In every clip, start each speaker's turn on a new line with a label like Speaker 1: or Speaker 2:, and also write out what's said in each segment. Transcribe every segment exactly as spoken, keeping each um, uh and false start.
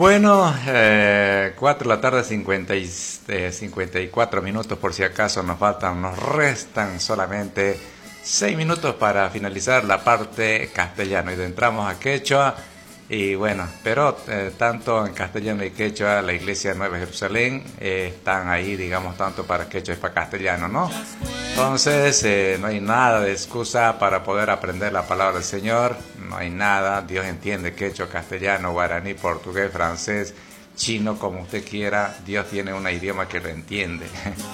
Speaker 1: Bueno, eh, cuatro de la tarde, cincuenta y, eh, cincuenta y cuatro minutos por si acaso nos faltan, nos restan solamente seis minutos para finalizar la parte castellano y entramos a quechua. Y bueno, pero eh, tanto en castellano y quechua, la iglesia Nueva Jerusalén eh, están ahí, digamos, tanto para quechua y para castellano, ¿no? Entonces, eh, no hay nada de excusa para poder aprender la palabra del Señor, no hay nada. Dios entiende quechua, castellano, guaraní, portugués, francés, chino, como usted quiera. Dios tiene un idioma que lo entiende.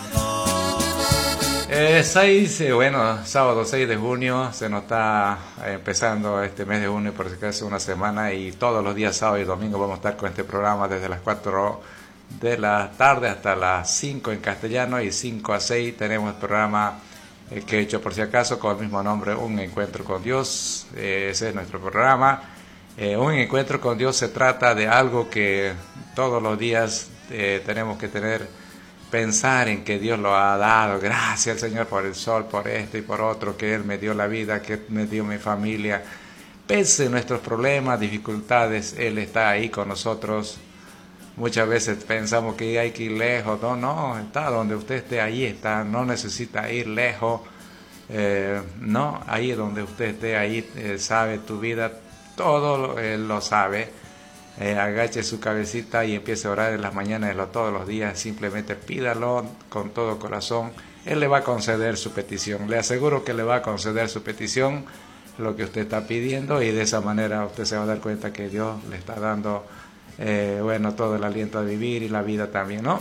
Speaker 1: Eh, seis, eh, bueno, sábado seis de junio, se nos está eh, empezando este mes de junio, por si acaso una semana, y todos los días sábado y domingo vamos a estar con este programa desde las cuatro de la tarde hasta las cinco en castellano, y cinco a seis tenemos el programa eh, que he hecho por si acaso con el mismo nombre, Un Encuentro con Dios. Eh, ese es nuestro programa. Eh, un encuentro con Dios se trata de algo que todos los días eh, tenemos que tener. Pensar en que Dios lo ha dado, gracias al Señor por el sol, por esto y por otro, que Él me dio la vida, que me dio mi familia. Pese a nuestros problemas, dificultades, Él está ahí con nosotros. Muchas veces pensamos que hay que ir lejos, no, no, está donde usted esté, ahí está, no necesita ir lejos, eh, no, ahí donde usted esté, ahí eh, sabe tu vida, todo Él lo sabe. Eh, agache su cabecita y empiece a orar en las mañanas de todos los días. Simplemente pídalo con todo corazón. Él le va a conceder su petición. Le aseguro que le va a conceder su petición, lo que usted está pidiendo, y de esa manera usted se va a dar cuenta que Dios le está dando eh, bueno, todo el aliento de vivir y la vida también, ¿no?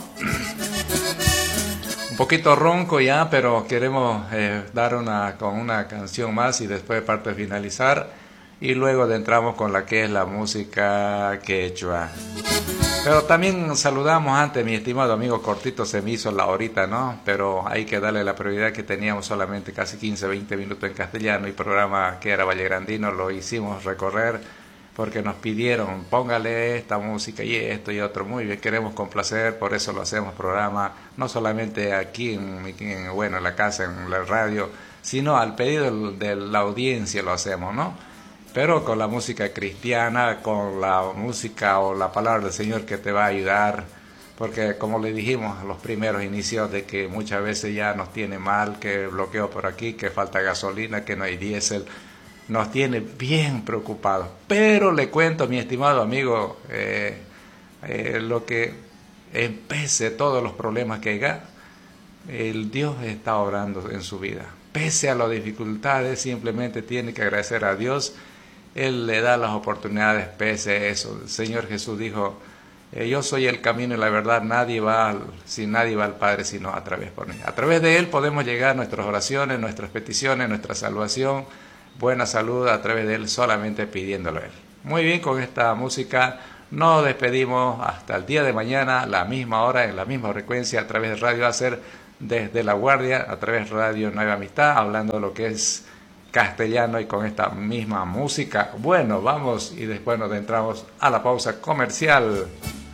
Speaker 1: Un poquito ronco ya, pero queremos eh, dar una con una canción más y después, parte de finalizar, y luego entramos con la que es la música quechua. Pero también saludamos antes, mi estimado amigo Cortito, se me hizo la horita, ¿no? Pero hay que darle la prioridad que teníamos solamente casi quince, veinte minutos en castellano, y programa que era Vallegrandino lo hicimos recorrer porque nos pidieron, póngale esta música y esto y otro. Muy bien, queremos complacer, por eso lo hacemos programa, no solamente aquí en, en bueno, en la casa, en la radio, sino al pedido de la audiencia lo hacemos, ¿no? Pero con la música cristiana, con la música o la palabra del Señor que te va a ayudar, porque como le dijimos a los primeros inicios, de que muchas veces ya nos tiene mal, que bloqueo por aquí, que falta gasolina, que no hay diésel, nos tiene bien preocupados. Pero le cuento, mi estimado amigo, eh, eh, lo que empece todos los problemas que haya, el Dios está obrando en su vida. Pese a las dificultades, simplemente tiene que agradecer a Dios. Él le da las oportunidades pese a eso. El Señor Jesús dijo, eh, yo soy el camino y la verdad, nadie va al, si nadie va al Padre sino a través por mí. A través de Él podemos llegar a nuestras oraciones, nuestras peticiones, nuestra salvación, buena salud, a través de Él, solamente pidiéndolo a Él. Muy bien, con esta música nos despedimos hasta el día de mañana, la misma hora, en la misma frecuencia, a través de Radio Láser, desde La Guardia, a través de Radio Nueva Amistad, hablando de lo que es castellano y con esta misma música. Bueno, vamos y después nos adentramos a la pausa comercial.